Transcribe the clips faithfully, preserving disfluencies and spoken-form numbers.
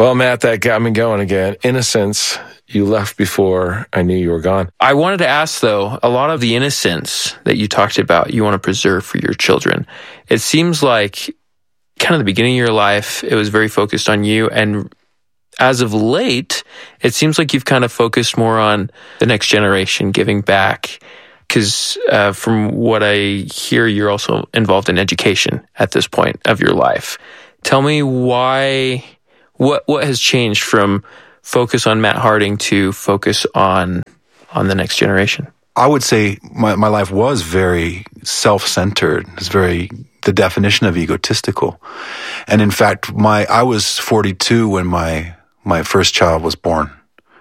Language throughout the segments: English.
Well, Matt, that got me going again. Innocence, you left before I knew you were gone. I wanted to ask, though, a lot of the innocence that you talked about, you want to preserve for your children. It seems like kind of the beginning of your life, it was very focused on you. And as of late, it seems like you've kind of focused more on the next generation, giving back. Because uh, from what I hear, you're also involved in education at this point of your life. Tell me why, what what has changed from focus on Matt Harding to focus on on the next generation? I would say my, my life was very self-centered. It's very the definition of egotistical. And in fact, my I was forty-two when my my first child was born.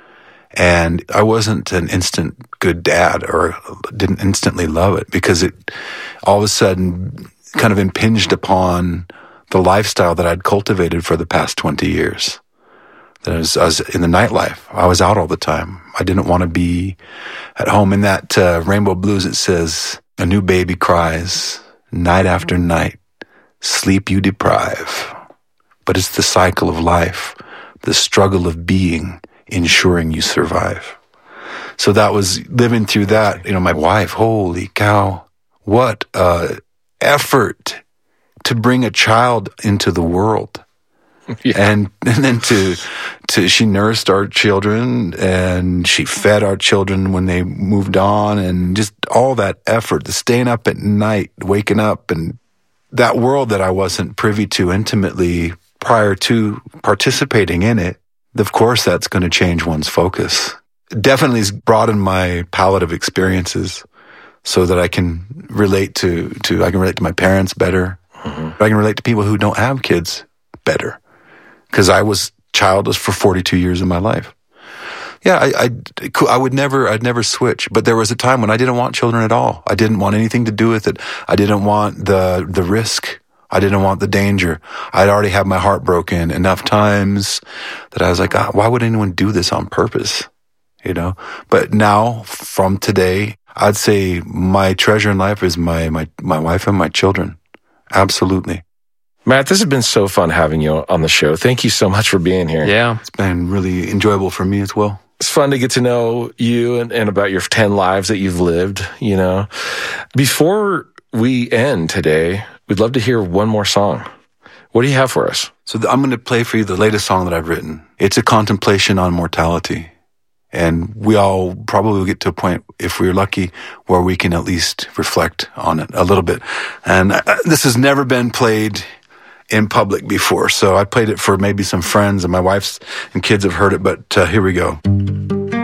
And I wasn't an instant good dad or didn't instantly love it because it all of a sudden kind of impinged upon the lifestyle that I'd cultivated for the past twenty years. That I was, I was in the nightlife. I was out all the time. I didn't want to be at home. In that uh, Rainbow Blues, it says, a new baby cries night after night, sleep you deprive. But it's the cycle of life, the struggle of being, ensuring you survive. So that was living through that. You know, my wife, holy cow, what uh, effort to bring a child into the world. Yeah. And and then to to she nursed our children and she fed our children when they moved on, and just all that effort, the staying up at night, waking up, and that world that I wasn't privy to intimately prior to participating in it. Of course, that's going to change one's focus. Definitely has broadened my palette of experiences so that I can relate to, to I can relate to my parents better. Mm-hmm. I can relate to people who don't have kids better. Because I was childless for forty-two years of my life. Yeah, I, I, I would never, I'd never switch. But there was a time when I didn't want children at all. I didn't want anything to do with it. I didn't want the the risk. I didn't want the danger. I'd already had my heart broken enough times that I was like, oh, why would anyone do this on purpose? You know? But now, from today, I'd say my treasure in life is my, my, my wife and my children. Absolutely. Matt, this has been so fun having you on the show. Thank you so much for being here. Yeah. It's been really enjoyable for me as well. It's fun to get to know you and, and about your ten lives that you've lived, you know. Before we end today, we'd love to hear one more song. What do you have for us? So I'm going to play for you the latest song that I've written. It's a contemplation on mortality. And we all probably will get to a point, if we're lucky, where we can at least reflect on it a little bit. And uh, this has never been played in public before, so I played it for maybe some friends, and my wife's and kids have heard it, but uh, here we go.